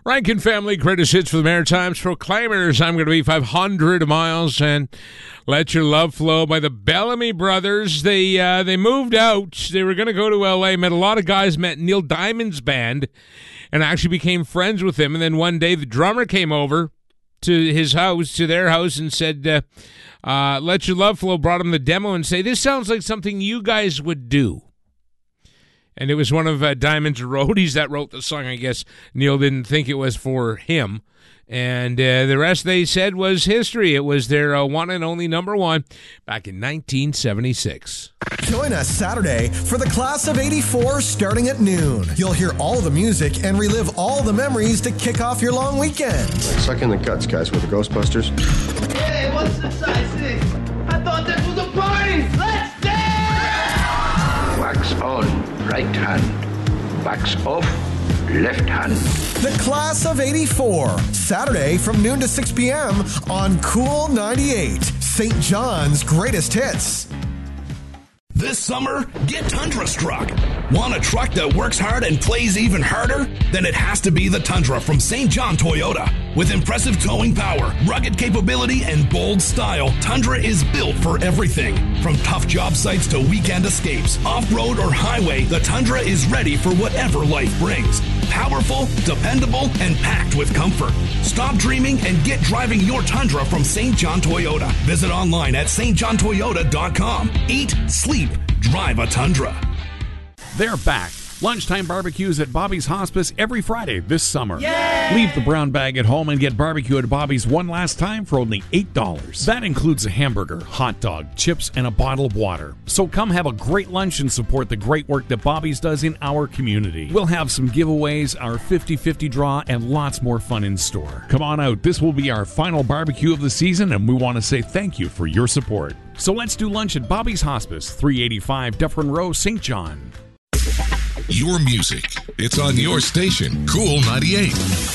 Rankin Family, greatest hits for the Maritimes Proclaimers. I'm going to be 500 miles and Let Your Love Flow by the Bellamy Brothers. They moved out. They were going to go to L.A., met a lot of guys, met Neil Diamond's band, and actually became friends with him. And then one day the drummer came over to his house, to their house, and said, Let Your Love Flow, brought him the demo and say, this sounds like something you guys would do. And it was one of Diamond's roadies that wrote the song. I guess Neil didn't think it was for him. And the rest, they said, was history. It was their one and only number one back in 1976. Join us Saturday for the Class of 84 starting at noon. You'll hear all the music and relive all the memories to kick off your long weekend. Like sucking the guts, guys, with the Ghostbusters. Hey, what's the size thing? I thought this was a party. Let's dance! Wax on, right hand. Wax off, left hand. The Class of 84, Saturday from noon to 6 p.m. on Cool 98, St. John's greatest hits. This summer, get Tundra struck. Want a truck that works hard and plays even harder? Then it has to be the Tundra from St. John Toyota. With impressive towing power, rugged capability, and bold style, Tundra is built for everything. From tough job sites to weekend escapes, off-road or highway, the Tundra is ready for whatever life brings. Powerful, dependable, and packed with comfort. Stop dreaming and get driving your Tundra from St. John Toyota. Visit online at stjohntoyota.com. Eat, sleep, drive a Tundra. They're back. Lunchtime barbecues at Bobby's Hospice every Friday this summer. Yay! Leave the brown bag at home and get barbecue at Bobby's one last time for only $8. That includes a hamburger, hot dog, chips, and a bottle of water. So come have a great lunch and support the great work that Bobby's does in our community. We'll have some giveaways, our 50-50 draw, and lots more fun in store. Come on out. This will be our final barbecue of the season, and we want to say thank you for your support. So let's do lunch at Bobby's Hospice, 385 Dufferin Row, St. John. Your music. It's on your station, Cool 98.